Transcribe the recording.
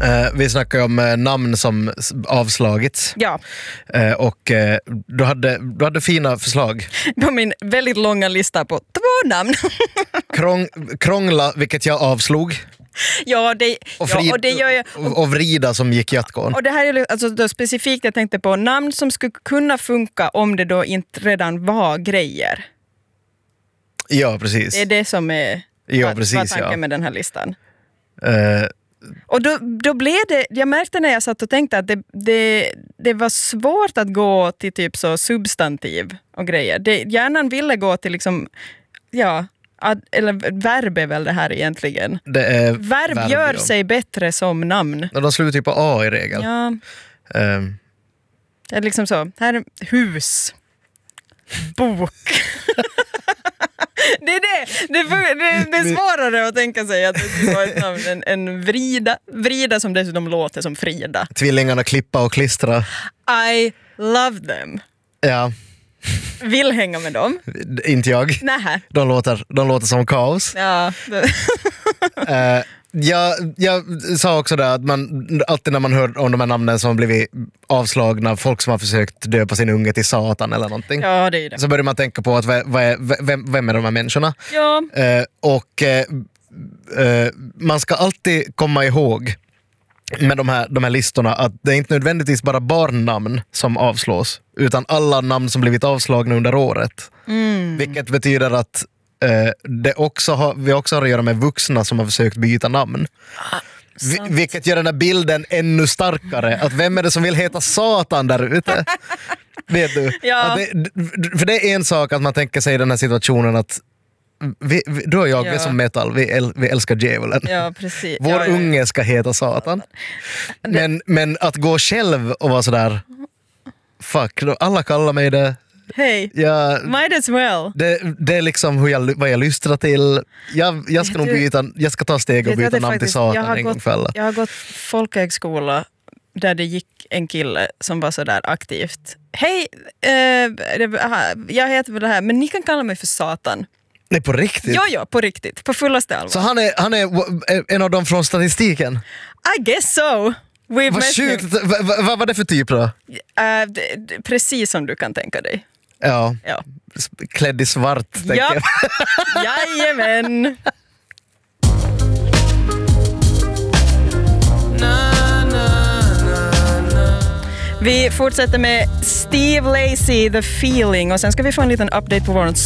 Vi snackar om namn som avslagits. Ja. Och du hade fina förslag. På min väldigt långa lista på 2 namn. Krångla, vilket jag avslog. Ja, och det gör jag. Och vrida som gick Jatkon. Och det här är alltså då specifikt, jag tänkte på namn som skulle kunna funka om det då inte redan var grejer. Ja, precis. Det är det som är var tanken med den här listan. Och då blev det, jag märkte när jag satt och tänkte att det var svårt att gå till typ så substantiv och grejer. Hjärnan ville gå till liksom, eller verb är väl det här egentligen. Verb gör sig bättre som namn. Och de slutar typ på A i regel. Ja. Det är liksom så, här är hus, bok. Det är svårare att tänka sig att det skulle vara ett namn än Vrida som dessutom låter som Frida. Tvillingarna Klippa och Klistra. I love them. Ja. Vill hänga med dem. Inte jag. Nähä. De låter som kaos. Ja. Jag sa också det att man alltid när man hör om de här namnen som har blivit avslagna, folk som har försökt döpa sin unge till Satan eller någonting. Ja, det är det. Så börjar man tänka på att vem är de här människorna? Ja. Man ska alltid komma ihåg med de här listorna att det är inte nödvändigtvis bara barnnamn som avslås, utan alla namn som blivit avslagna under året. Vilket betyder att vi också har att göra med vuxna som har försökt byta namn. Vilket gör den här bilden ännu starkare. Att vem är det som vill heta Satan där ute? Vet du? Ja. För det är en sak att man tänker sig i den här situationen att du och jag är som metal, vi älskar djävulen. Ja, precis. Vår unge ska heta Satan. Men att gå själv och vara sådär, fuck, alla kallar mig det. Hej, might as well. Det är liksom vad jag lystrar till. Jag ska nog jag ska ta steg och byta namn till Satan en gång för alla. Jag har gått folkhögskola där det gick en kille som var så där aktivt. Hej, jag heter väl det här, men ni kan kalla mig för Satan. Nej, på riktigt? Ja, på riktigt. På fullaste allvar. Så han är en av dem från statistiken? I guess so. Vad sjukt. Vad var det för typ då? Precis som du kan tänka dig. Ja. Klädd i svart, tänker jag. Jajamän. Vi fortsätter med Steve Lacy, The Feeling, och sen ska vi få en liten update på vår